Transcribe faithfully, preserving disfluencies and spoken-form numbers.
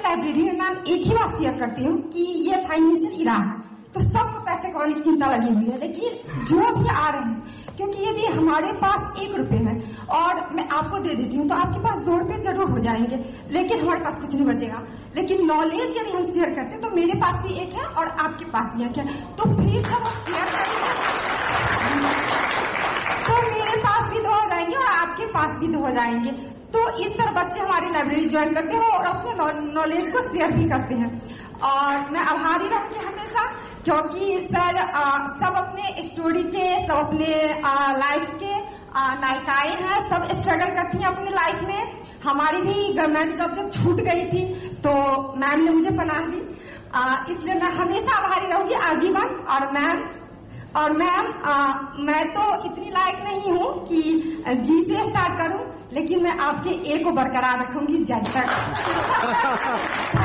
Library में ma'am एक ही बात शेयर करती हूँ कि ये फाइनेंशियल इरा है, तो सबको पैसे कमाने की चिंता लगी हुई है, लेकिन जो भी आ रहे हैं, क्योंकि यदि हमारे पास एक रुपए है और मैं आपको दे देती हूँ तो आपके पास दो रुपए जरूर हो जाएंगे, लेकिन हमारे पास कुछ नहीं बचेगा। लेकिन नॉलेज यदि हम शेयर करते हैं तो मेरे पास भी एक है और आपके पास भी एक है, तो फिर जब हम शेयर करेंगे तो मेरे पास भी दो हो जाएंगे और आपके पास भी दो हो जाएंगे। तो इस तरह बच्चे हमारी लाइब्रेरी ज्वाइन करते हैं और अपने नॉलेज को शेयर भी करते हैं, और मैं आभारी रहूंगी हमेशा, क्योंकि सर आ, सब अपने स्टोरी के, सब अपने लाइफ के नायिकाएं हैं, सब स्ट्रगल करती हैं अपने लाइफ में। हमारी भी गवर्नमेंट जॉब जब छूट गई थी तो मैम ने मुझे पनाह दी, इसलिए मैं हमेशा आभारी रहूंगी आजीवन। और मैम और मैम मैं तो इतनी लायक नहीं हूँ कि जी से स्टार्ट करूँ, लेकिन मैं आपके ए को बरकरार रखूंगी जब तक।